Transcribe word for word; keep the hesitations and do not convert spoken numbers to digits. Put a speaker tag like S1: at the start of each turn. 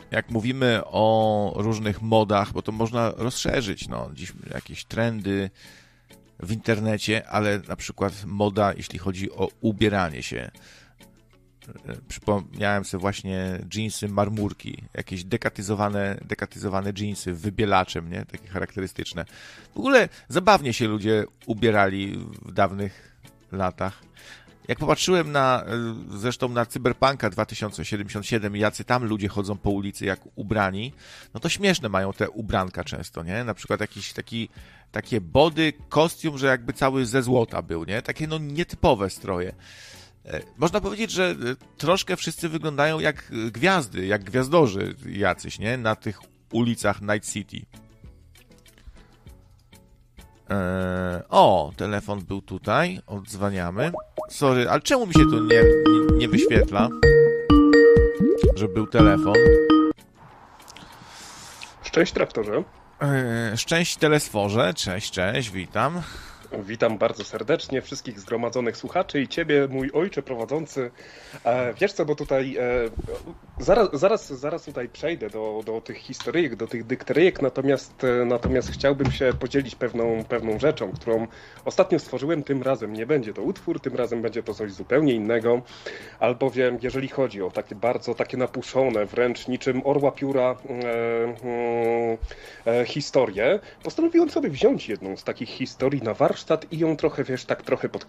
S1: jak mówimy o różnych modach, bo to można rozszerzyć, no, dziś jakieś trendy w internecie, ale na przykład moda, jeśli chodzi o ubieranie się. Przypomniałem sobie właśnie dżinsy marmurki, jakieś dekatyzowane, dekatyzowane dżinsy wybielaczem, nie? Takie charakterystyczne. W ogóle zabawnie się ludzie ubierali w dawnych latach. Jak popatrzyłem na, zresztą na Cyberpunka dwa tysiące siedemdziesiąt siedem, jacy tam ludzie chodzą po ulicy jak ubrani, no to śmieszne mają te ubranka często, nie? Na przykład jakiś taki, takie body, kostium, że jakby cały ze złota był, nie? Takie no nietypowe stroje. Można powiedzieć, że troszkę wszyscy wyglądają jak gwiazdy, jak gwiazdorzy jacyś, nie? Na tych ulicach Night City. Eee, o, telefon był tutaj, odzwaniamy. Sorry, ale czemu mi się tu nie, nie, nie wyświetla, że był telefon?
S2: Szczęść traktorze.
S1: Eee, szczęść telesforze, cześć, cześć, witam.
S2: Witam bardzo serdecznie wszystkich zgromadzonych słuchaczy i ciebie, mój ojcze prowadzący. E, wiesz co, bo tutaj e, zaraz, zaraz, zaraz tutaj przejdę do, do tych historyjek, do tych dykteryjek, natomiast, e, natomiast chciałbym się podzielić pewną, pewną rzeczą, którą ostatnio stworzyłem. Tym razem nie będzie to utwór, tym razem będzie to coś zupełnie innego, albowiem jeżeli chodzi o takie bardzo takie napuszone, wręcz niczym orła pióra e, e, historie, postanowiłem sobie wziąć jedną z takich historii na warsztat i ją trochę, wiesz, tak trochę pod